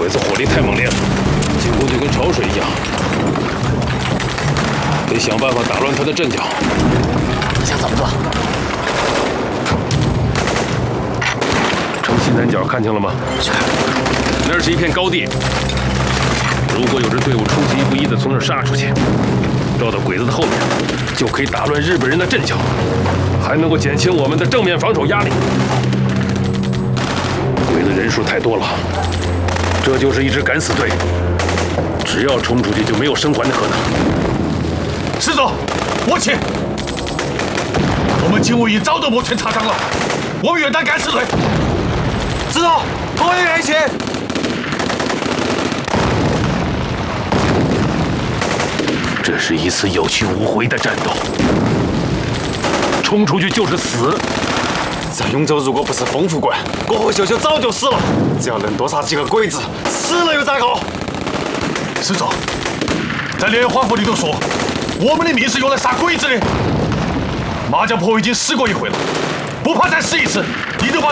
鬼子火力太猛烈了，进攻就跟潮水一样，得想办法打乱他的阵脚。 你想怎么做？ 城西南角看清了吗？ 是。 那是一片高地，如果有支队伍出其不意地从那儿杀出去，绕到鬼子的后面，就可以打乱日本人的阵脚，还能够减轻我们的正面防守压力。鬼子人数太多了，这就是一支敢死队，只要冲出去就没有生还的可能。 师总，我请。我们警务营早都摩拳擦掌了，我们愿当敢死队。师总，我也愿意请。 这是一次有去无回的战斗，冲出去就是死。 在永州，如果不是丰富馆，我和秀秀早就死了。只要能多杀几个鬼子，死了又咋个？ 师总，在连环符里头说，我们的命是用来杀鬼子的。麻将婆已经死过一回了，不怕再死一次，你就把